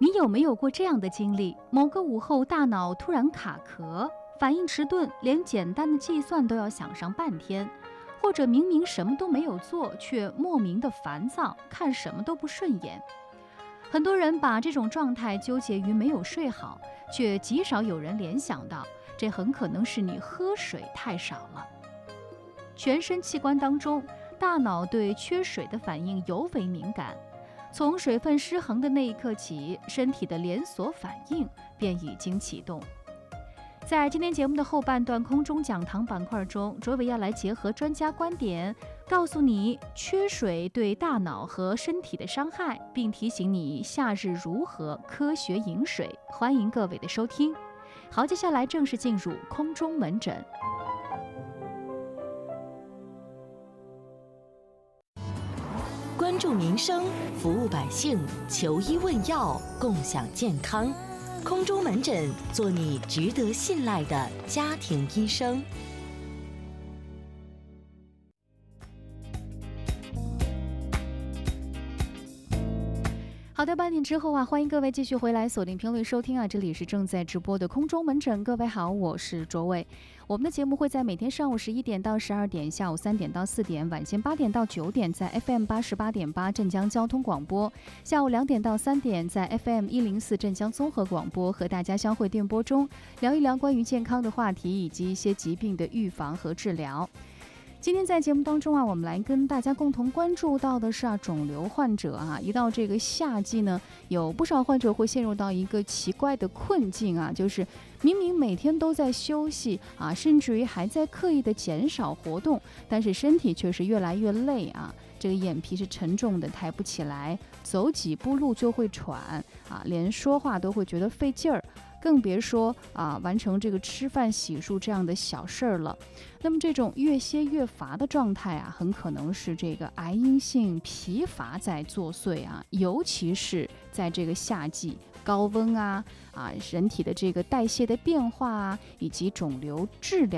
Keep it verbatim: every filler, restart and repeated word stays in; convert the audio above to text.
你有没有过这样的经历？某个午后，大脑突然卡壳，反应迟钝，连简单的计算都要想上半天，或者明明什么都没有做，却莫名的烦躁，看什么都不顺眼。很多人把这种状态纠结于没有睡好，却极少有人联想到，这很可能是你喝水太少了。全身器官当中，大脑对缺水的反应尤为敏感。从水分失衡的那一刻起，身体的连锁反应便已经启动。在今天节目的后半段空中讲堂板块中，卓伟要来结合专家观点，告诉你缺水对大脑和身体的伤害，并提醒你夏日如何科学饮水。欢迎各位的收听。好，接下来正式进入空中门诊。 关注民生，服务百姓，求医问药，共享健康。空中门诊，做你值得信赖的家庭医生。 好的，半点之后啊，欢迎各位继续回来锁定频率收听啊，这里是正在直播的空中门诊。各位好，我是卓伟。我们的节目会在每天上午十一点到十二点，下午三点到四点，晚间八点到九点在 F M 八十八点八镇江交通广播，下午两点到三点在 F M 一零四镇江综合广播，和大家相会电波中，聊一聊关于健康的话题以及一些疾病的预防和治疗。今天在节目当中啊，我们来跟大家共同关注到的是啊，肿瘤患者啊，一到这个夏季呢，有不少患者会陷入到一个奇怪的困境啊，就是明明每天都在休息啊，甚至于还在刻意的减少活动，但是身体却是越来越累啊，这个眼皮是沉重的抬不起来，走几步路就会喘啊，连说话都会觉得费劲儿。更别说啊，完成这个吃饭洗漱这样的小事儿了。那么这种越歇越乏的状态啊，很可能是这个癌因性疲乏在作祟啊，尤其是在这个夏季高温啊啊，人体的这个代谢的变化啊，以及肿瘤治疗